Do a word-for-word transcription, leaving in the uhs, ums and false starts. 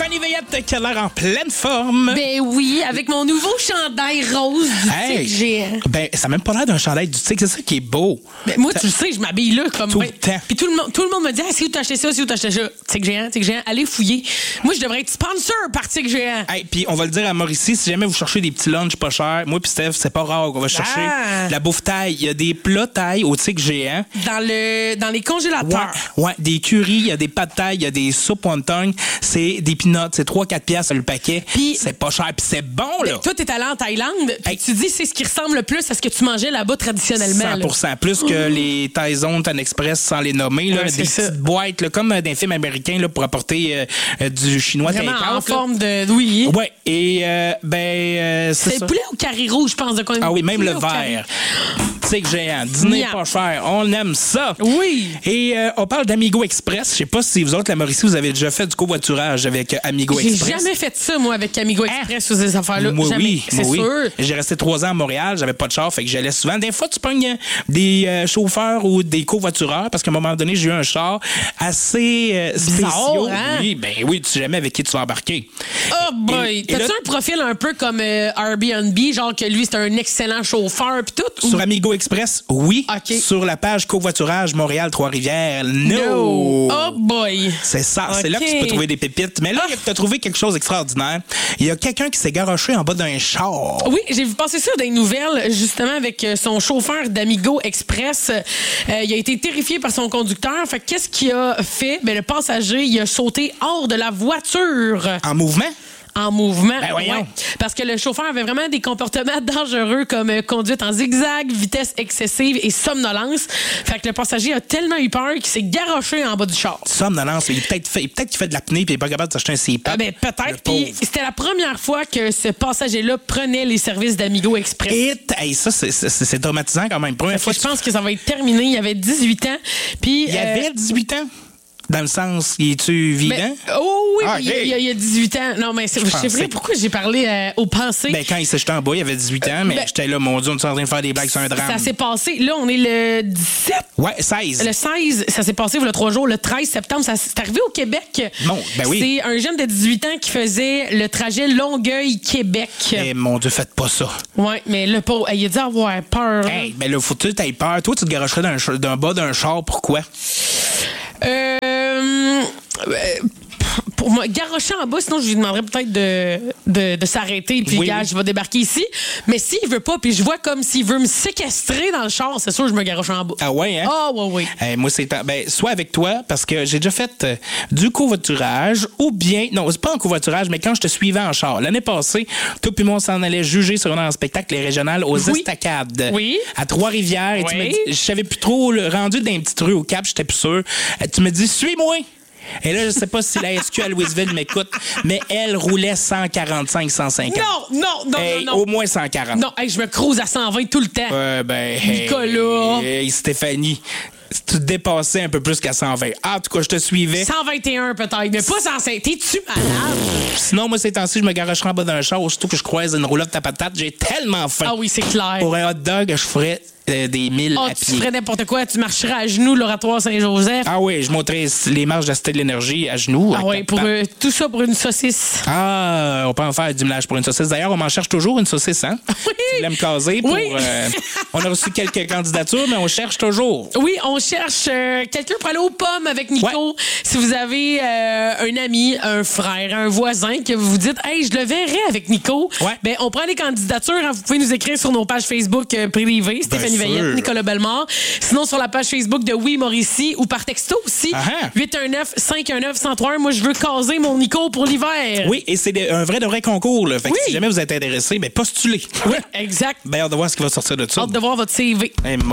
Stéphanie Veillette qui a l'air en pleine forme. Ben oui, avec mon nouveau chandail rose du Hey, Tigre géant. Ben, ça n'a même pas l'air d'un chandail du Tigre, c'est ça qui est beau. Ben moi, tu le sais, je m'habille là comme... Tout le temps. Puis tout le monde, tout le monde me dit, ah, c'est où t'as acheté ça, c'est où t'as acheté ça. Tigre géant, Tigre géant, allez fouiller. Moi, je devrais être sponsor par Tigre géant. Hey, puis on va le dire à Mauricie, si jamais vous cherchez des petits lunchs pas chers, moi puis Steph, c'est pas rare qu'on va chercher Ah. la bouffe taille. Il y a des plats taille au Tigre géant. Dans, le, dans les congélateurs. Ouais, ouais, des currys, il y a des pâtes taille, il y a des soupes wonton, c'est des peanuts, c'est trois quatre piastres le paquet. Puis- c'est pas cher, puis c'est bon là. Toi, t'es allé en Thaïlande, puis Hey. tu dis c'est ce qui ressemble le plus à ce que tu mangeais là-bas traditionnellement. cent pour cent plus que les Thaïzones Tan Express sans les nommer là, Ouais, des c'est ça. petites boîtes là, comme euh, d'un film américain là, pour apporter euh, euh, du chinois Vraiment take-out, en là. forme de... Oui. Ouais, et euh, ben euh, c'est C'est ça. poulet au carré rouge, je pense. De quoi, Ah oui, même poulet le au carré. verre. Tigre géant, dîner Miam. pas cher, on aime ça. Oui. Et euh, on parle d'Amigo Express. Je sais pas si vous autres, la Mauricie, vous avez déjà fait du covoiturage avec euh, Amigo J'ai Express. jamais fait ça, moi, avec Amigo Express ou ces affaires-là. Moi, jamais. oui, C'est moi, oui. sûr. J'ai resté trois ans à Montréal, j'avais pas de char, fait que j'allais souvent. Des fois, tu pognes euh, des euh, chauffeurs ou des covoitureurs, parce qu'à un moment donné, j'ai eu un char assez euh, Bizarre, spéciaux. hein? Oui, ben oui, tu sais jamais avec qui tu vas embarquer. Oh boy! Et- et T'as-tu là- un profil un peu comme euh, Airbnb, genre que lui, c'est un excellent chauffeur pis tout? Sur Amigo Express, oui. OK. Sur la page covoiturage Montréal Trois-Rivières, no. No. Oh boy! C'est ça, c'est OK. là que tu peux trouver des pépites. Mais là, tu as trouvé quelque chose d'extraordinaire. Il y a quelqu'un qui s'est garoché en bas d'un char. Oui, j'ai vu passer ça dans les nouvelles, justement, avec euh, son chauffeur d'Amigo Express. Euh, il a été terrifié par son conducteur. Fait que qu'est-ce qu'il a fait? Ben, le passager, il a sauté hors de la voiture. En mouvement? En mouvement. Ben voyons. Ouais. Parce que le chauffeur avait vraiment des comportements dangereux comme euh, conduite en zigzag, vitesse excessive et somnolence. Fait que le passager a tellement eu peur qu'il s'est garoché en bas du char. Somnolence. Il peut-être fait, peut-être qu'il fait de l'apnée puis il est pas capable de s'acheter un C PAP. Ah ben, Le peut-être. pauvre. Puis c'était la première fois que ce passager-là prenait les services d'Amigo Express. Et hey, ça, c'est, c'est, c'est traumatisant quand même. Première fois je que tu- pense que ça va être terminé. Il avait dix-huit ans. Puis, Il y euh, avait dix-huit ans? Dans le sens, il est-tu vivant? ben, oh oui, Ah, il y a- ok. il y, a- il y a dix-huit ans. Non, mais c'est, je sais pensais- pas pourquoi j'ai parlé euh, au passé. Ben, quand il s'est jeté en bas, il avait dix-huit ans, mais ben- j'étais là, mon Dieu, on est en train de faire des blagues sur un drame. Ça s'est passé. Là, on est le dix-sept. Ouais, seize. Le seize, ça s'est passé il y a trois jours. Le treize septembre, ça c'est arrivé au Québec. Bon, ben oui. C'est un jeune de dix-huit ans qui faisait le trajet Longueuil-Québec. Eh, mon Dieu, faites pas ça. Ouais, mais le pauvre, il a dû avoir peur. là. Hey, ben là, faut que tu aies peur. Toi, tu te garocherais d'un, ch- d'un bas d'un char, pourquoi? Euh, euh, pour moi, garocher en bas, sinon je lui demanderais peut-être de, de, de s'arrêter puis Oui, gars, oui. je vais débarquer ici. Mais s'il veut pas, puis je vois comme s'il veut me séquestrer dans le char, c'est sûr je me garoche en bas. Ah ouais, hein? Ah ouais, ouais. Eh, moi, c'est ben, soit avec toi, parce que j'ai déjà fait euh, du covoiturage, ou bien, non, c'est pas en covoiturage, mais quand je te suivais en char. L'année passée, toi puis moi, on s'en allait juger sur un spectacle, les régionales, aux Oui. Estacades. Oui. À Trois-Rivières. Et tu Oui. me dis, je savais plus trop, le rendu d'un petit rue au Cap, j'étais plus sûr. Euh, Tu me dis, suis-moi! Et là, je sais pas si la S Q à Louisville m'écoute, mais elle roulait cent quarante-cinq, cent cinquante. Non, non, non, Hey, non, non. Au moins cent quarante. Non, hey, je me crouse à cent vingt tout le temps. Euh, ben, hey, Nicolas. hey, Stéphanie, tu te dépassais un peu plus qu'à cent vingt. Ah, en tout cas, je te suivais. cent vingt et un peut-être, mais pas cent cinq. T'es-tu malade? Sinon, moi, ces temps-ci, je me garocherai en bas d'un char, surtout que je croise une roulotte à patate. J'ai tellement faim. Ah oui, c'est clair. Pour un hot dog, je ferais euh, des milles Oh, à tu pied. ferais n'importe quoi, tu marcherais à genoux l'oratoire Saint-Joseph. Ah oui, je monterais les marches de la Cité de l'Énergie à genoux. Ah oui, pour euh, tout ça pour une saucisse. Ah, on peut en faire du ménage pour une saucisse. D'ailleurs, on m'en cherche toujours une saucisse, hein? Oui. Tu voulais me caser pour... Oui. euh, on a reçu quelques candidatures, mais on cherche toujours. Oui, on cherche euh, quelqu'un pour aller aux pommes avec Nico. Si vous avez euh, un ami, un frère, un voisin que vous vous dites, hey, je le verrais avec Nico, Ouais. ben on prend les candidatures. Hein, vous pouvez nous écrire sur nos pages Facebook euh, privées, Stéphanie sûr. Veillette, Nicolas Bellemare. Sinon sur la page Facebook de Oui Mauricie ou par texto aussi. Ah ah. huit un neuf, cinq un neuf, un zéro trois un. Moi, je veux caser mon Nico pour l'hiver. Oui, et c'est de- un vrai de vrai concours, là. Fait que Oui. si jamais vous êtes intéressé, ben postulez. Oui, exact. Ben, hâte de voir ce qui va sortir de ça. Hâte de voir votre C V. Hey,